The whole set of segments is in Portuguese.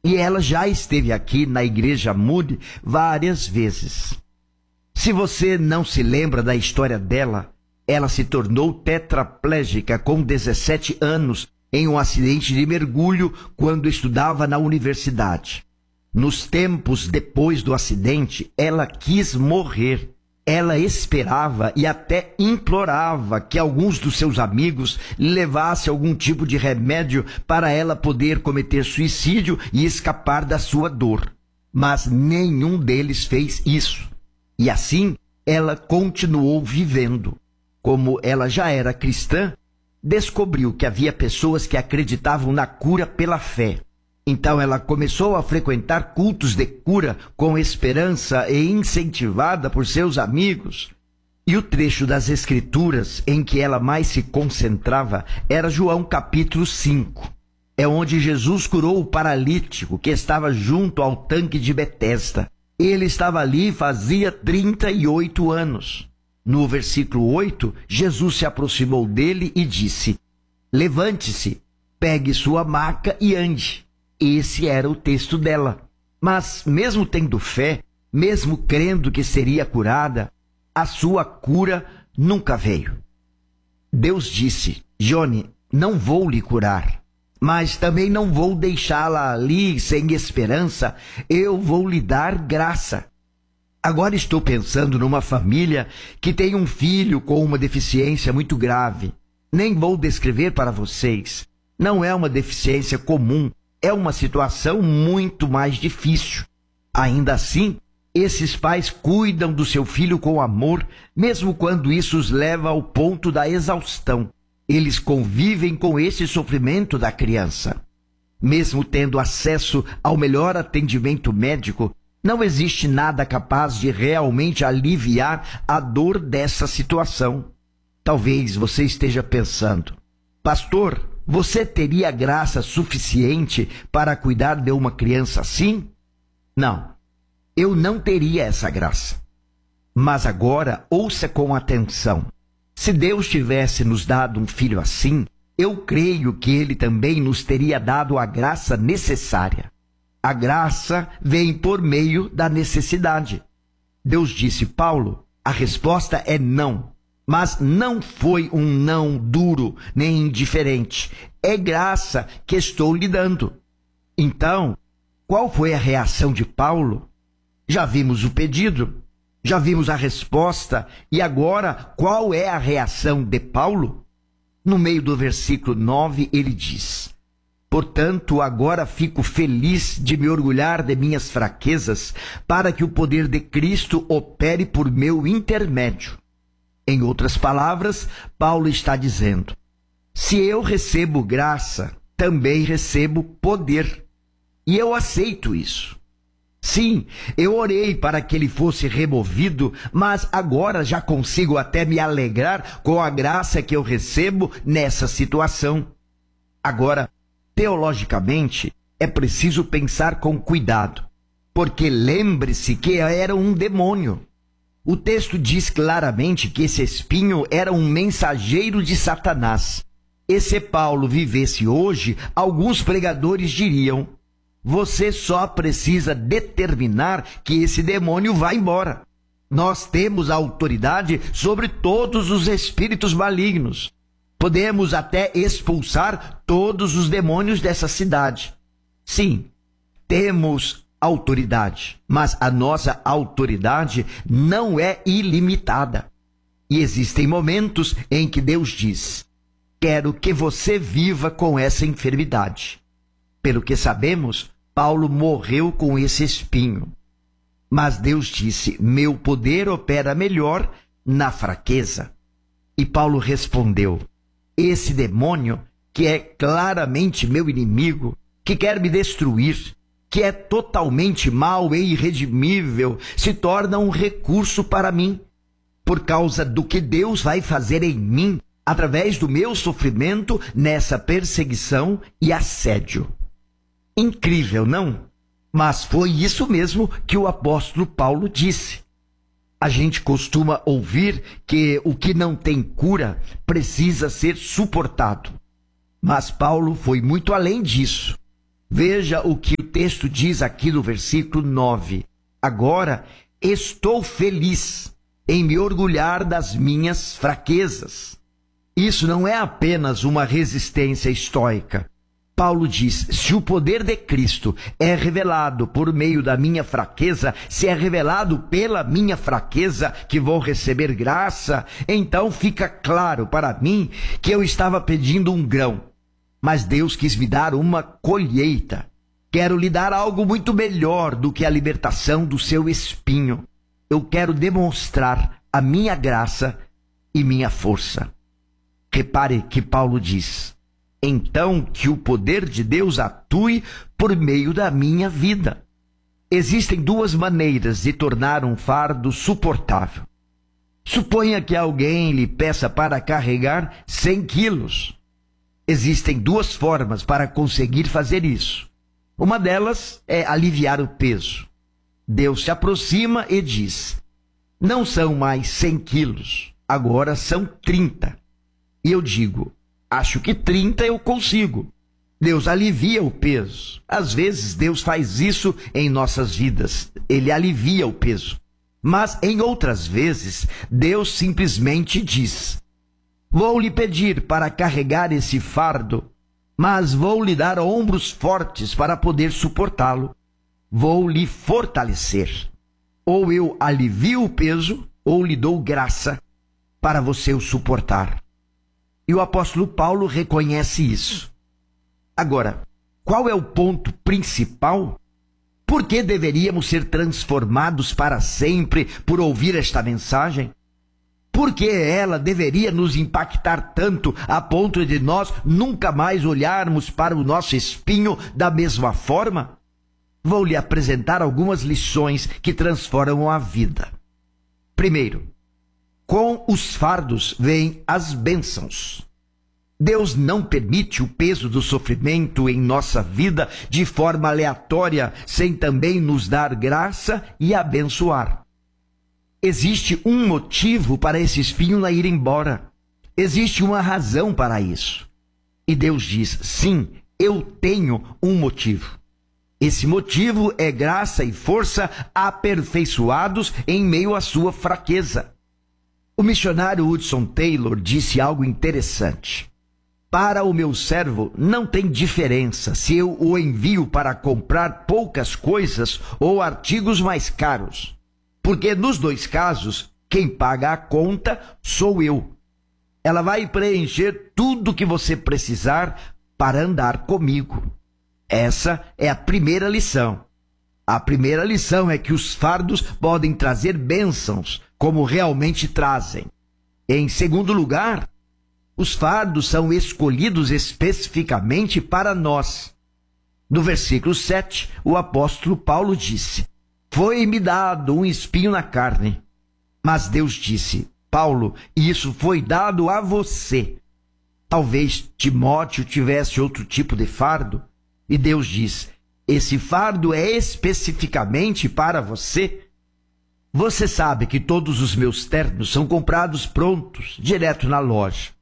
E ela já esteve aqui na Igreja Moody várias vezes. Se você não se lembra da história dela, ela se tornou tetraplégica com 17 anos em um acidente de mergulho quando estudava na universidade. Nos tempos depois do acidente, ela quis morrer. Ela esperava e até implorava que alguns dos seus amigos lhe levassem algum tipo de remédio para ela poder cometer suicídio e escapar da sua dor. Mas nenhum deles fez isso. E assim, ela continuou vivendo. Como ela já era cristã, descobriu que havia pessoas que acreditavam na cura pela fé. Então ela começou a frequentar cultos de cura com esperança e incentivada por seus amigos. E o trecho das Escrituras em que ela mais se concentrava era João capítulo 5. É onde Jesus curou o paralítico que estava junto ao tanque de Betesda. Ele estava ali fazia 38 anos. No versículo 8, Jesus se aproximou dele e disse: levante-se, pegue sua maca e ande. Esse era o texto dela. Mas, mesmo tendo fé, mesmo crendo que seria curada, a sua cura nunca veio. Deus disse: Johnny, não vou lhe curar, mas também não vou deixá-la ali sem esperança. Eu vou lhe dar graça. Agora estou pensando numa família que tem um filho com uma deficiência muito grave. Nem vou descrever para vocês. Não é uma deficiência comum. É uma situação muito mais difícil. Ainda assim, esses pais cuidam do seu filho com amor, mesmo quando isso os leva ao ponto da exaustão. Eles convivem com esse sofrimento da criança. Mesmo tendo acesso ao melhor atendimento médico, não existe nada capaz de realmente aliviar a dor dessa situação. Talvez você esteja pensando: pastor, você teria graça suficiente para cuidar de uma criança assim? Não, eu não teria essa graça. Mas agora, ouça com atenção. Se Deus tivesse nos dado um filho assim, eu creio que Ele também nos teria dado a graça necessária. A graça vem por meio da necessidade. Deus disse: Paulo, a resposta é não. Mas não foi um não duro nem indiferente. É graça que estou lhe dando. Então, qual foi a reação de Paulo? Já vimos o pedido, já vimos a resposta, e agora qual é a reação de Paulo? No meio do versículo 9 ele diz: portanto, agora fico feliz de me orgulhar de minhas fraquezas, para que o poder de Cristo opere por meu intermédio. Em outras palavras, Paulo está dizendo: se eu recebo graça, também recebo poder. E eu aceito isso. Sim, eu orei para que ele fosse removido, mas agora já consigo até me alegrar com a graça que eu recebo nessa situação. Agora, teologicamente, é preciso pensar com cuidado, porque lembre-se que era um demônio. O texto diz claramente que esse espinho era um mensageiro de Satanás. E se Paulo vivesse hoje, alguns pregadores diriam: você só precisa determinar que esse demônio vá embora. Nós temos a autoridade sobre todos os espíritos malignos. Podemos até expulsar todos os demônios dessa cidade. Sim, temos autoridade, mas a nossa autoridade não é ilimitada. E existem momentos em que Deus diz: quero que você viva com essa enfermidade. Pelo que sabemos, Paulo morreu com esse espinho. Mas Deus disse: meu poder opera melhor na fraqueza. E Paulo respondeu: esse demônio, que é claramente meu inimigo, que quer me destruir, que é totalmente mau e irredimível, se torna um recurso para mim, por causa do que Deus vai fazer em mim, através do meu sofrimento nessa perseguição e assédio. Incrível, não? Mas foi isso mesmo que o apóstolo Paulo disse. A gente costuma ouvir que o que não tem cura precisa ser suportado. Mas Paulo foi muito além disso. Veja o que o texto diz aqui no versículo 9. Agora estou feliz em me orgulhar das minhas fraquezas. Isso não é apenas uma resistência estoica. Paulo diz: se o poder de Cristo é revelado por meio da minha fraqueza, se é revelado pela minha fraqueza que vou receber graça, então fica claro para mim que eu estava pedindo um grão, mas Deus quis me dar uma colheita. Quero lhe dar algo muito melhor do que a libertação do seu espinho. Eu quero demonstrar a minha graça e minha força. Repare que Paulo diz: então que o poder de Deus atue por meio da minha vida. Existem duas maneiras de tornar um fardo suportável. Suponha que alguém lhe peça para carregar 100 quilos. Existem duas formas para conseguir fazer isso. Uma delas é aliviar o peso. Deus se aproxima e diz: não são mais 100 quilos, agora são 30. E eu digo: acho que 30 eu consigo. Deus alivia o peso. Às vezes Deus faz isso em nossas vidas. Ele alivia o peso. Mas em outras vezes, Deus simplesmente diz: vou lhe pedir para carregar esse fardo, mas vou lhe dar ombros fortes para poder suportá-lo. Vou lhe fortalecer. Ou eu alivio o peso, ou lhe dou graça para você o suportar. E o apóstolo Paulo reconhece isso. Agora, qual é o ponto principal? Por que deveríamos ser transformados para sempre por ouvir esta mensagem? Por que ela deveria nos impactar tanto a ponto de nós nunca mais olharmos para o nosso espinho da mesma forma? Vou lhe apresentar algumas lições que transformam a vida. Primeiro, com os fardos vêm as bênçãos. Deus não permite o peso do sofrimento em nossa vida de forma aleatória, sem também nos dar graça e abençoar. Existe um motivo para esse espinho ir embora. Existe uma razão para isso. E Deus diz: sim, eu tenho um motivo. Esse motivo é graça e força aperfeiçoados em meio à sua fraqueza. O missionário Hudson Taylor disse algo interessante. Para o meu servo não tem diferença se eu o envio para comprar poucas coisas ou artigos mais caros, porque nos dois casos, quem paga a conta sou eu. Ela vai preencher tudo que você precisar para andar comigo. Essa é a primeira lição. A primeira lição é que os fardos podem trazer bênçãos, como realmente trazem. Em segundo lugar, os fardos são escolhidos especificamente para nós. No versículo 7, o apóstolo Paulo disse: foi-me dado um espinho na carne. Mas Deus disse: Paulo, isso foi dado a você. Talvez Timóteo tivesse outro tipo de fardo. E Deus diz: esse fardo é especificamente para você. Você sabe que todos os meus ternos são comprados prontos, direto na loja.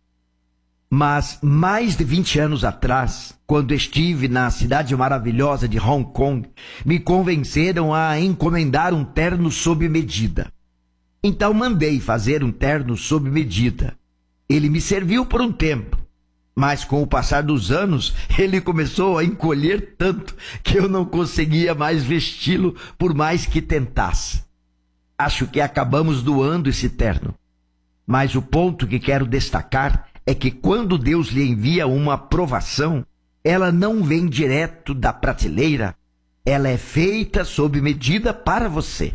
Mas mais de 20 anos atrás, quando estive na cidade maravilhosa de Hong Kong, me convenceram a encomendar um terno sob medida. Então mandei fazer um terno sob medida. Ele me serviu por um tempo, mas com o passar dos anos, ele começou a encolher tanto que eu não conseguia mais vesti-lo por mais que tentasse. Acho que acabamos doando esse terno. Mas o ponto que quero destacar é que quando Deus lhe envia uma provação, ela não vem direto da prateleira, ela é feita sob medida para você.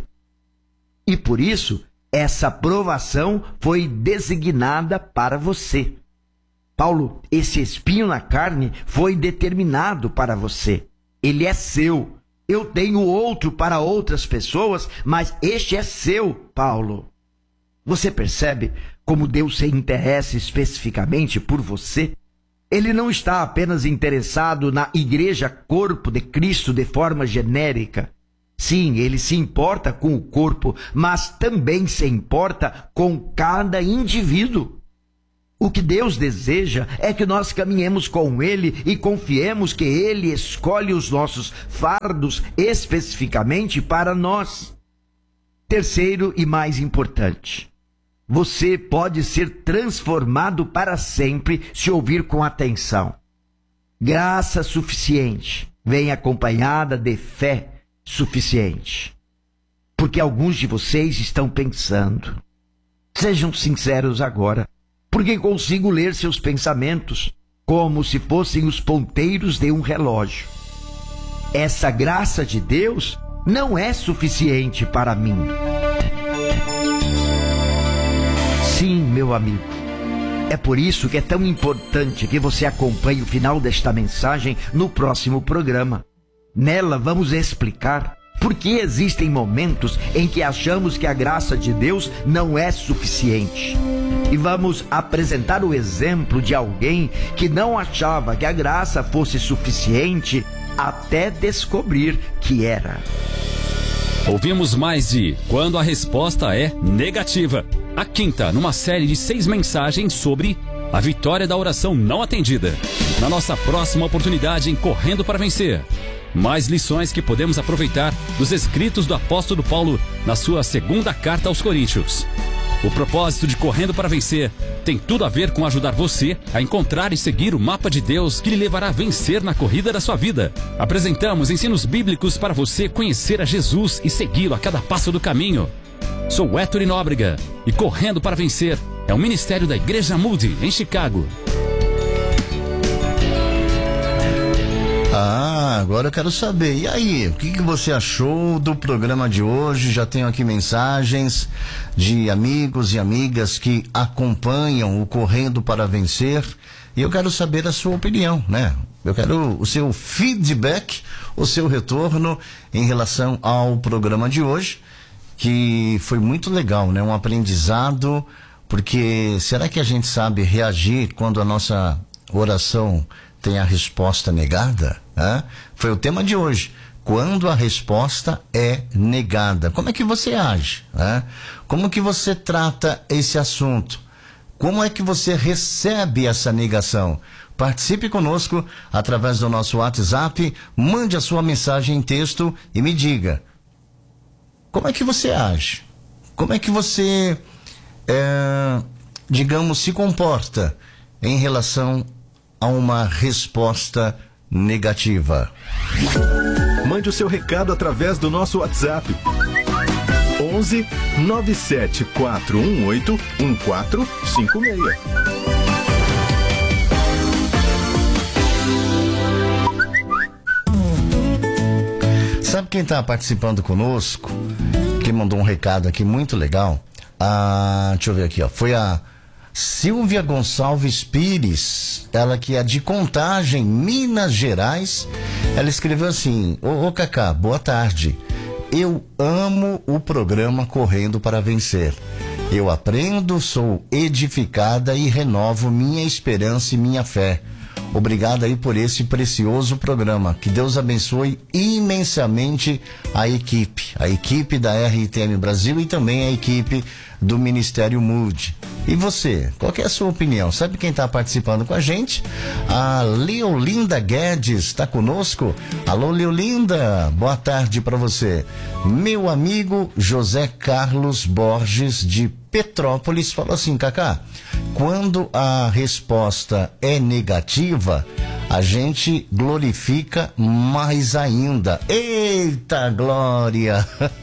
E por isso, essa provação foi designada para você. Paulo, esse espinho na carne foi determinado para você. Ele é seu. Eu tenho outro para outras pessoas, mas este é seu, Paulo. Você percebe como Deus se interessa especificamente por você? Ele não está apenas interessado na igreja corpo de Cristo de forma genérica. Sim, ele se importa com o corpo, mas também se importa com cada indivíduo. O que Deus deseja é que nós caminhemos com Ele e confiemos que Ele escolhe os nossos fardos especificamente para nós. Terceiro e mais importante, você pode ser transformado para sempre se ouvir com atenção. Graça suficiente vem acompanhada de fé suficiente. Porque alguns de vocês estão pensando. Sejam sinceros agora, porque consigo ler seus pensamentos como se fossem os ponteiros de um relógio. Essa graça de Deus não é suficiente para mim. Sim, meu amigo. É por isso que é tão importante que você acompanhe o final desta mensagem no próximo programa. Nela vamos explicar por que existem momentos em que achamos que a graça de Deus não é suficiente. E vamos apresentar o exemplo de alguém que não achava que a graça fosse suficiente até descobrir que era. Ouvimos mais de Quando a Resposta é Negativa, a quinta numa série de 6 mensagens sobre a vitória da oração não atendida. Na nossa próxima oportunidade em Correndo para Vencer, mais lições que podemos aproveitar dos escritos do apóstolo Paulo na sua segunda carta aos Coríntios. O propósito de Correndo para Vencer tem tudo a ver com ajudar você a encontrar e seguir o mapa de Deus que lhe levará a vencer na corrida da sua vida. Apresentamos ensinos bíblicos para você conhecer a Jesus e segui-lo a cada passo do caminho. Sou Héctor Nóbrega e Correndo para Vencer é um ministério da Igreja Moody, em Chicago. Agora eu quero saber, e aí, o que você achou do programa de hoje? Já tenho aqui mensagens de amigos e amigas que acompanham o Correndo para Vencer, e eu quero saber a sua opinião, né? Eu quero o seu feedback, o seu retorno em relação ao programa de hoje, que foi muito legal, né? Um aprendizado, porque será que a gente sabe reagir quando a nossa oração tem a resposta negada? Foi o tema de hoje. Quando a resposta é negada, como é que você age? Como que você trata esse assunto? Como é que você recebe essa negação? Participe conosco através do nosso WhatsApp, mande a sua mensagem em texto e me diga, como é que você age? Como é que você, digamos, se comporta em relação a uma resposta negativa? Mande o seu recado através do nosso WhatsApp 11 97 418 1456. Sabe quem está participando conosco? Que mandou um recado aqui muito legal. Deixa eu ver aqui, ó. Foi a Silvia Gonçalves Pires, ela que é de Contagem, Minas Gerais. Ela escreveu assim: Ô Cacá, boa tarde. Eu amo o programa Correndo para Vencer. Eu aprendo, sou edificada e renovo minha esperança e minha fé. Obrigado aí por esse precioso programa. Que Deus abençoe imensamente a equipe da RTM Brasil e também a equipe do Ministério Moody. E você, qual que é a sua opinião? Sabe quem está participando com a gente? A Leolinda Guedes está conosco. Alô, Leolinda, boa tarde para você. Meu amigo José Carlos Borges de Petrópolis falou assim: Cacá, quando a resposta é negativa, a gente glorifica mais ainda. Eita glória!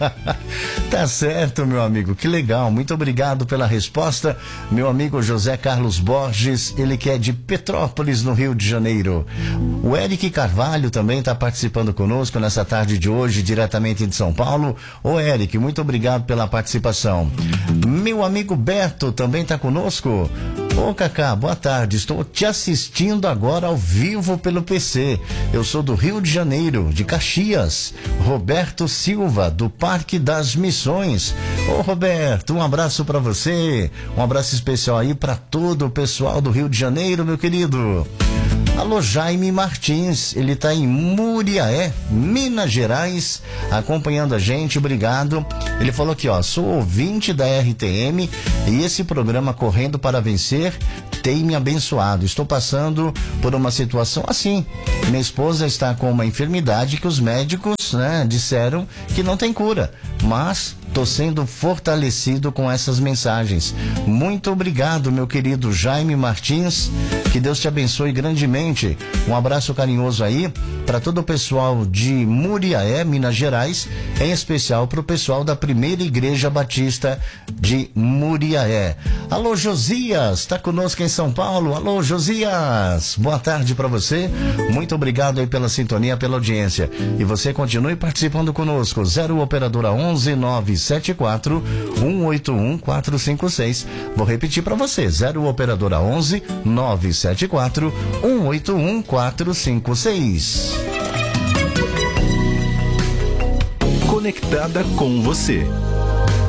Tá certo, meu amigo, que legal. Muito obrigado pela resposta, meu amigo José Carlos Borges, ele que é de Petrópolis, no Rio de Janeiro. O Eric Carvalho também está participando conosco nessa tarde de hoje, diretamente de São Paulo. Ô Eric, muito obrigado pela participação. Meu amigo Beto também está conosco. Ô Cacá, boa tarde, estou te assistindo agora ao vivo pelo PC. Eu sou do Rio de Janeiro, de Caxias. Roberto Silva, do Parque das Missões. Ô Roberto, um abraço para você, um abraço especial aí para todo o pessoal do Rio de Janeiro, meu querido. Alô, Jaime Martins, ele está em Muriaé, Minas Gerais, acompanhando a gente, obrigado. Ele falou aqui, ó, sou ouvinte da RTM e esse programa Correndo para Vencer tem me abençoado. Estou passando por uma situação assim. Minha esposa está com uma enfermidade que os médicos, né, disseram que não tem cura, mas estou sendo fortalecido com essas mensagens. Muito obrigado, meu querido Jaime Martins. Que Deus te abençoe grandemente. Um abraço carinhoso aí para todo o pessoal de Muriaé, Minas Gerais, em especial para o pessoal da Primeira Igreja Batista de Muriaé. Alô, Josias, está conosco em São Paulo. Alô, Josias, boa tarde para você. Muito obrigado aí pela sintonia, pela audiência. E você continue participando conosco. 0 operadora 11 974 181 456. Vou repetir para você. 0 operadora 11 974 181 456. Conectada com você.